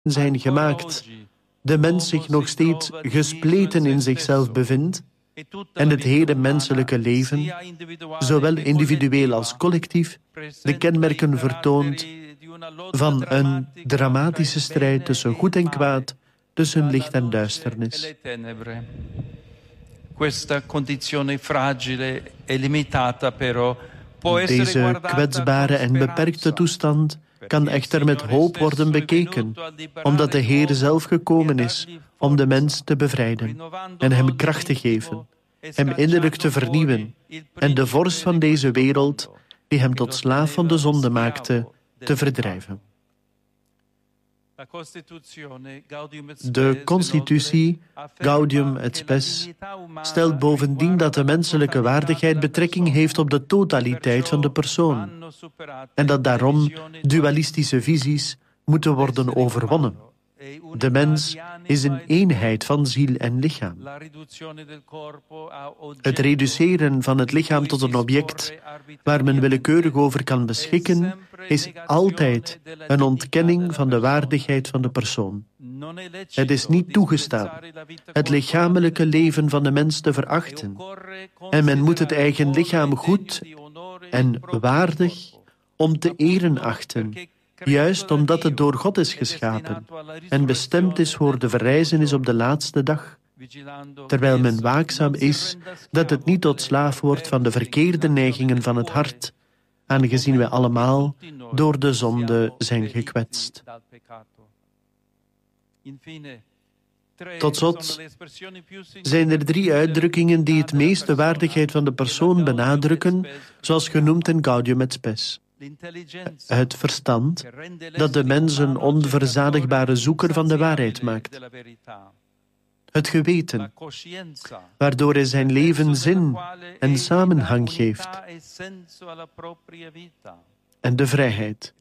zijn gemaakt, de mens zich nog steeds gespleten in zichzelf bevindt en het hele menselijke leven, zowel individueel als collectief, de kenmerken vertoont van een dramatische strijd tussen goed en kwaad, tussen licht en duisternis. Deze kwetsbare en beperkte toestand kan echter met hoop worden bekeken, omdat de Heer zelf gekomen is om de mens te bevrijden en hem kracht te geven, hem innerlijk te vernieuwen en de vorst van deze wereld, die hem tot slaaf van de zonde maakte, te verdrijven. De constitutie Gaudium et Spes stelt bovendien dat de menselijke waardigheid betrekking heeft op de totaliteit van de persoon en dat daarom dualistische visies moeten worden overwonnen. De mens is een eenheid van ziel en lichaam. Het reduceren van het lichaam tot een object waar men willekeurig over kan beschikken, is altijd een ontkenning van de waardigheid van de persoon. Het is niet toegestaan het lichamelijke leven van de mens te verachten, en men moet het eigen lichaam goed en waardig om te eren achten, juist omdat het door God is geschapen en bestemd is voor de verrijzenis op de laatste dag, terwijl men waakzaam is dat het niet tot slaaf wordt van de verkeerde neigingen van het hart, aangezien wij allemaal door de zonde zijn gekwetst. Tot slot zijn er 3 uitdrukkingen die het meest de waardigheid van de persoon benadrukken, zoals genoemd in Gaudium et Spes. Het verstand, dat de mens een onverzadigbare zoeker van de waarheid maakt. Het geweten, waardoor hij zijn leven zin en samenhang geeft. En de vrijheid,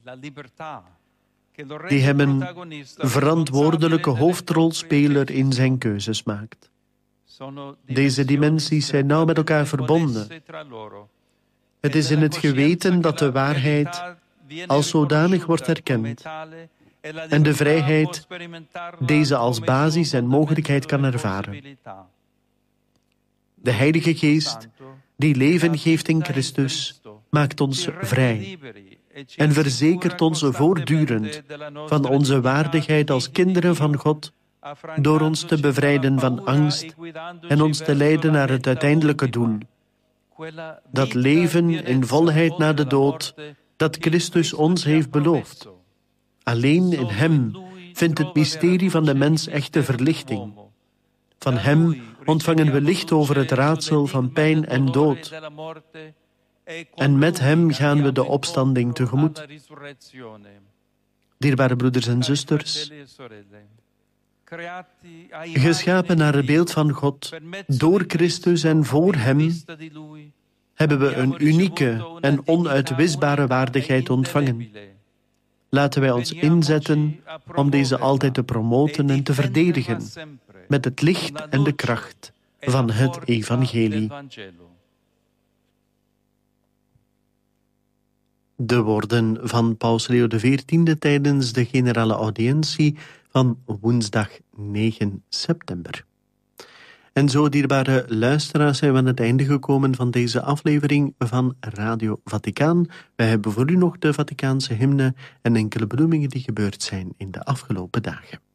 die hem een verantwoordelijke hoofdrolspeler in zijn keuzes maakt. Deze dimensies zijn nauw met elkaar verbonden. Het is in het geweten dat de waarheid als zodanig wordt erkend en de vrijheid deze als basis en mogelijkheid kan ervaren. De Heilige Geest, die leven geeft in Christus, maakt ons vrij en verzekert ons voortdurend van onze waardigheid als kinderen van God, door ons te bevrijden van angst en ons te leiden naar het uiteindelijke doel. Dat leven in volheid na de dood, dat Christus ons heeft beloofd. Alleen in Hem vindt het mysterie van de mens echte verlichting. Van Hem ontvangen we licht over het raadsel van pijn en dood. En met Hem gaan we de opstanding tegemoet. Dierbare broeders en zusters, geschapen naar het beeld van God, door Christus en voor Hem, hebben we een unieke en onuitwisbare waardigheid ontvangen. Laten wij ons inzetten om deze altijd te promoten en te verdedigen met het licht en de kracht van het evangelie. De woorden van Paus Leo XIV tijdens de generale audiëntie van woensdag 9 september. En zo, dierbare luisteraars, zijn we aan het einde gekomen van deze aflevering van Radio Vaticaan. Wij hebben voor u nog de Vaticaanse hymne en enkele benoemingen die gebeurd zijn in de afgelopen dagen.